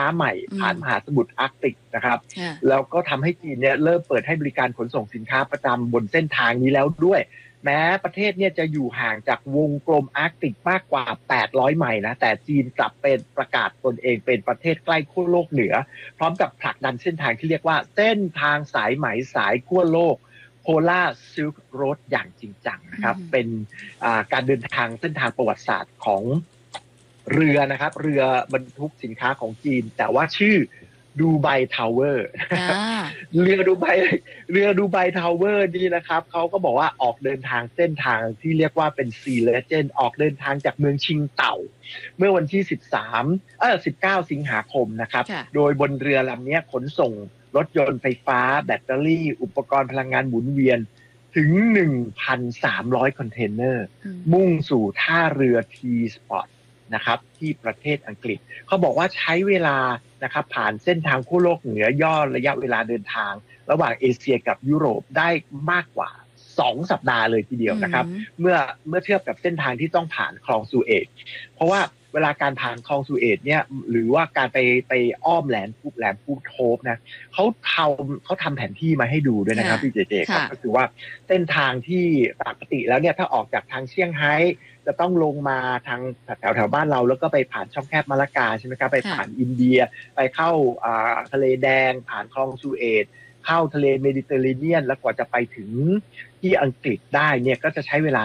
ใหม่ผ่านมหาสมุทรอาร์กติกนะครับแล้วก็ทำให้จีนเนี่ยเริ่มเปิดให้บริการขนส่งสินค้าประจำบนเส้นทางนี้แล้วด้วยแม้ประเทศเนี่ยจะอยู่ห่างจากวงกลมอาร์กติกมากกว่า800ไมล์นะแต่จีนกลับเป็นประกาศตนเองเป็นประเทศใกล้ขั้วโลกเหนือพร้อมกับผลักดันเส้นทางที่เรียกว่าเส้นทางสายไหมสายขั้วโลกPolar Silk Road อย่างจริงจังนะครับเป็นการเดินทางเส้นทางประวัติศาสตร์ของเรือนะครับเรือบรรทุกสินค้าของจีนแต่ว่าชื่อดูไบทาวเวอร์เรือดูไบทาวเวอร์นี่นะครับเขาก็บอกว่าออกเดินทางเส้นทางที่เรียกว่าเป็น Sea Legend ออกเดินทางจากเมืองชิงเต่าเมื่อวันที่19 สิงหาคมนะครับโดยบนเรือลำนี้ขนส่งรถยนต์ไฟฟ้าแบตเตอรี่อุปกรณ์พลังงานหมุนเวียนถึง 1,300 คอนเทนเนอร์มุ่งสู่ท่าเรือ T-Spot นะครับที่ประเทศอังกฤษเขาบอกว่าใช้เวลานะครับผ่านเส้นทางขั้วโลกเหนือย่อระยะเวลาเดินทางระหว่างเอเชียกับยุโรปได้มากกว่า2 สัปดาห์เลยทีเดียวนะครับเมื่อเทียบกับเส้นทางที่ต้องผ่านคลองสุเอซเพราะว่าเวลาการผ่านคลองสุเอซเนี่ยหรือว่าการไปอ้อมแหลมพูโทบนะเขาทำแผนที่มาให้ดูด้วยนะครับพี่เจครับก็คือว่าเส้นทางที่ปกติแล้วเนี่ยถ้าออกจากทางเซี่ยงไฮ้จะต้องลงมาทางแถวบ้านเราแล้วก็ไปผ่านช่องแคบมะละกาใช่ไหมครับไปผ่านอินเดียไปเข้าทะเลแดงผ่านคลองสุเอซเข้าทะเลเมดิเตอร์เรเนียนแล้วกว่าจะไปถึงที่อังกฤษได้เนี่ยก็จะใช้เวลา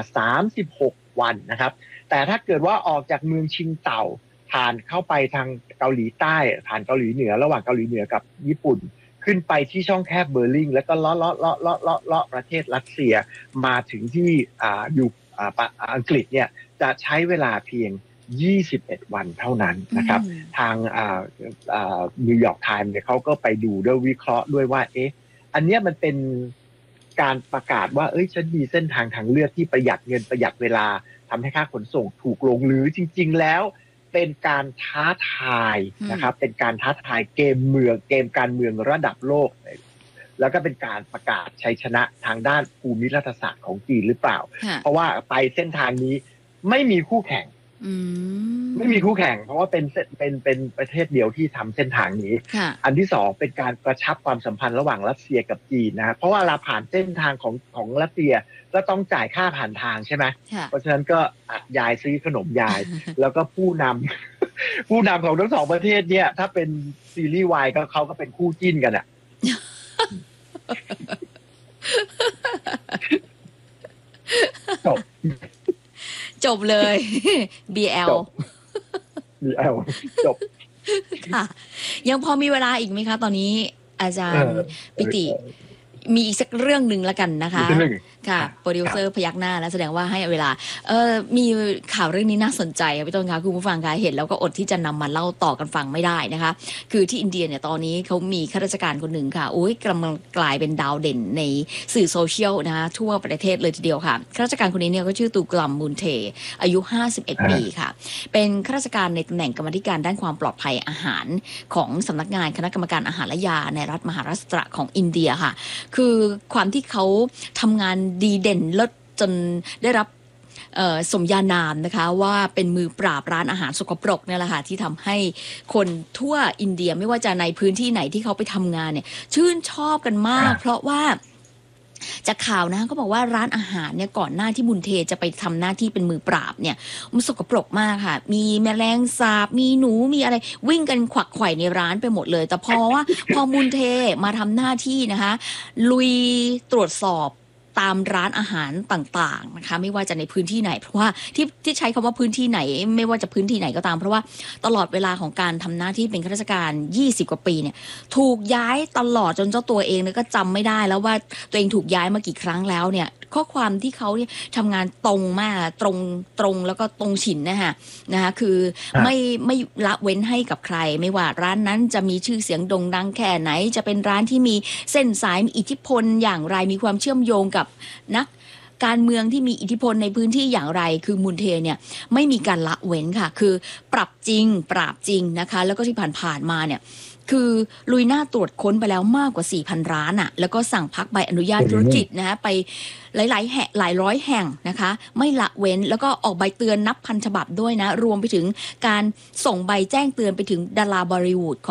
36 วันนะครับแต่ถ้าเกิดว่าออกจากเมืองชิงเต่าผ่านเข้าไปทางเกาหลีใต้ผ่านเกาหลีเหนือระหว่างเกาหลีเหนือกับญี่ปุ่นขึ้นไปที่ช่องแคบเบอร์ลิงแล้วก็เลาะประเทศรัสเซียมาถึงที่อยู่อังกฤษเนี่ยจะใช้เวลาเพียง21 วันเท่านั้นนะครับทางนิวยอร์กไทม์เนี่ยเขาก็ไปดูด้วยวิเคราะห์ด้วยว่าอันเนี้ยมันเป็นการประกาศว่าฉันมีเส้นทางเลือกที่ประหยัดเงินประหยัดเวลาทำให้ค่าขนส่งถูกลงหรือจริงๆแล้วเป็นการท้าทายนะครับเป็นการท้าทายเกมการเมืองระดับโลกแล้วก็เป็นการประกาศชัยชนะทางด้านภูมิรัฐศาสตร์ของจีนหรือเปล่าเพราะว่าไปเส้นทางนี้ไม่มีคู่แข่งเพราะว่าเป็นประเทศเดียวที่ทำเส้นทางนี้อันที่สองเป็นการกระชับความสัมพันธ์ระหว่างรัสเซียกับจีนนะเพราะว่าเราผ่านเส้นทางของรัสเซียก็ต้องจ่ายค่าผ่านทางใช่ไหมเพราะฉะนั้นก็อัดยายซื้อขนมยาย แล้วก็ผู้นำของทั้งสองประเทศเนี่ยถ้าเป็นซีรีส์วายก็เขาก็เป็นคู่จิ้นกันอ่ะจบเลย BL จบค่ะยังพอมีเวลาอีกไหมคะตอนนี้อาจารย์ปิติมีอีกสักเรื่องหนึ่งละกันนะคะค่ะโปรดิวเซอร์พยักหน้าแล้วแสดงว่าให้เวลามีข่าวเรื่องนี้น่าสนใจพี่ต้นคะคุณผู้ฟังคะเห็นแล้วก็อดที่จะนำมาเล่าต่อกันฟังไม่ได้นะคะคือที่อินเดียเนี่ยตอนนี้เขามีข้าราชการคนหนึ่งค่ะโอ้ยกำลังกลายเป็นดาวเด่นในสื่อโซเชียลนะคะทั่วประเทศเลยทีเดียวค่ะข้าราชการคนนี้เนี่ยก็ชื่อตูกลัมมุนเทอายุ51 ปีค่ะเป็นข้าราชการในตำแหน่งกรรมาธิการด้านความปลอดภัยอาหารของสำนักงานคณะกรรมการอาหารและยาในรัฐมหาราชตระของอินเดียค่ะคือความที่เขาทำงานดีเด่นเลิศจนได้รับสมญานามนะคะว่าเป็นมือปราบร้านอาหารสกปรกเนี่ยแหละค่ะที่ทำให้คนทั่วอินเดียไม่ว่าจะในพื้นที่ไหนที่เขาไปทำงานเนี่ยชื่นชอบกันมากเพราะว่าจากข่าวนะเขาบอกว่าร้านอาหารเนี่ยก่อนหน้าที่มุนเทจะไปทำหน้าที่เป็นมือปราบเนี่ยมันสกปรกมากค่ะมีแมลงสาบมีหนูมีอะไรวิ่งกันขวักไขว่ในร้านไปหมดเลยแต่พอมุนเทมาทำหน้าที่นะคะลุยตรวจสอบตามร้านอาหารต่างๆนะคะไม่ว่าจะในพื้นที่ไหนเพราะว่าที่ใช้คำว่าพื้นที่ไหนไม่ว่าจะพื้นที่ไหนก็ตามเพราะว่าตลอดเวลาของการทำหน้าที่เป็นข้าราชการ20 กว่าปีเนี่ยถูกย้ายตลอดจนเจ้าตัวเองเนี่ยก็จำไม่ได้แล้วว่าตัวเองถูกย้ายมากี่ครั้งแล้วเนี่ยข้อความที่เขาเนี่ยทำงานตรงมากตรงแล้วก็ตรงฉินนะคะคือไม่ละเว้นให้กับใครไม่ว่าร้านนั้นจะมีชื่อเสียงโด่งดังแค่ไหนจะเป็นร้านที่มีเส้นสายมีอิทธิพลอย่างไรมีความเชื่อมโยงกับนักการเมืองที่มีอิทธิพลในพื้นที่อย่างไรคือมุนเทเนี่ยไม่มีการละเว้นค่ะคือปรับจริงปราบจริงนะคะแล้วก็ที่ผ่านมาเนี่ยคือลุยหน้าตรวจค้นไปแล้วมากกว่า 4,000 ร้านอ่ะแล้วก็สั่งพักใบอนุญาตธุรกิจนะคะไปหลายแห่งหลายร้อยแห่งนะคะไม่ละเว้นแล้วก็ออกใบเตือนนับพันฉบับด้วยนะรวมไปถึงการส่งใบแจ้งเตือนไปถึงดาราบอลลีวูด